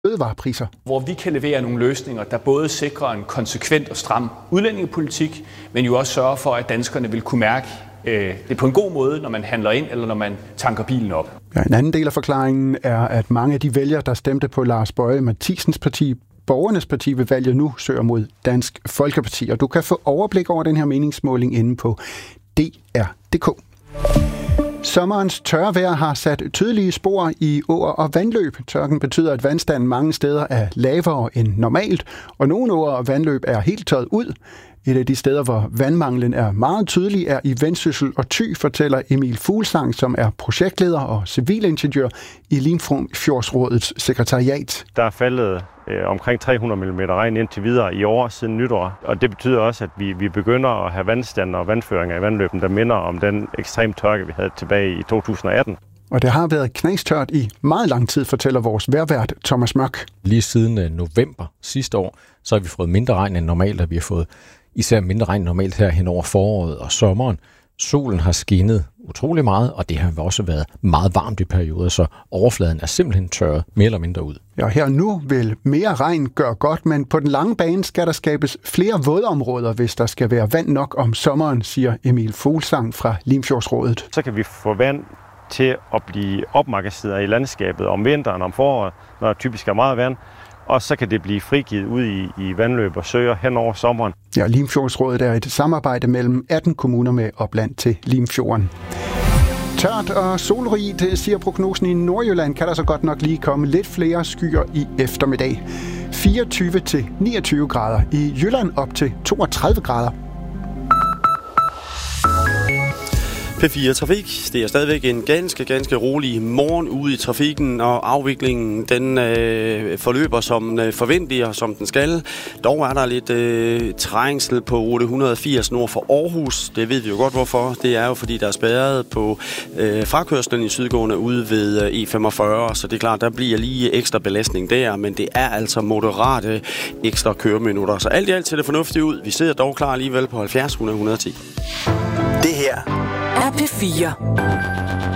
fødevarepriser. Hvor vi kan levere nogle løsninger, der både sikrer en konsekvent og stram udlændingepolitik, men jo også sørger for, at danskerne vil kunne mærke det på en god måde, når man handler ind eller når man tanker bilen op. Ja, en anden del af forklaringen er, at mange af de vælgere, der stemte på Lars Boje Mathiesens parti, Borgernes Parti ved valget nu, søger mod Dansk Folkeparti. Og du kan få overblik over den her meningsmåling inde på dr.dk. Sommerens tørre vejr har sat tydelige spor i åer og vandløb. Tørken betyder, at vandstanden mange steder er lavere end normalt, og nogle åer og vandløb er helt tørret ud. Et af de steder, hvor vandmanglen er meget tydelig, er i Vendsyssel og Thy, fortæller Emil Fuglsang, som er projektleder og civilingeniør i Limfjordsrådets sekretariat. Der er faldet omkring 300 mm regn indtil videre i år siden nytår, og det betyder også, at vi begynder at have vandstand og vandføringer i vandløben, der minder om den ekstrem tørke, vi havde tilbage i 2018. Og det har været knastørt i meget lang tid, fortæller vores vejrvært Thomas Mørk. Lige siden november sidste år, så har vi fået mindre regn end normalt, og vi har fået især mindre regn normalt her hen over foråret og sommeren. Solen har skinnet utrolig meget, og det har også været meget varmt i perioder, så overfladen er simpelthen tørret mere eller mindre ud. Ja, her nu vil mere regn gøre godt, men på den lange bane skal der skabes flere vådområder, hvis der skal være vand nok om sommeren, siger Emil Fuglsang fra Limfjordsrådet. Så kan vi få vand til at blive opmagasineret i landskabet om vinteren, om foråret, når der typisk er meget vand, og så kan det blive frigivet ud i vandløb og søer hen over sommeren. Ja, Limfjordsrådet er et samarbejde mellem 18 kommuner med opland til Limfjorden. Tørt og solrigt, siger prognosen i Nordjylland, kan der så godt nok lige komme lidt flere skyer i eftermiddag. 24-29 grader. I Jylland op til 32 grader. P4 Trafik. Det er stadigvæk en ganske rolig morgen ude i trafikken, og afviklingen den forløber som forventet og som den skal. Dog er der lidt trængsel på rute 180 nord for Aarhus. Det ved vi jo godt hvorfor. Det er jo fordi, der er spærret på frakørslen i sydgående ude ved E45, så det er klart, der bliver lige ekstra belastning der, men det er altså moderate ekstra køreminutter. Så alt i alt ser det fornuftigt ud. Vi sidder dog klar alligevel på 70 110. Det her er P4.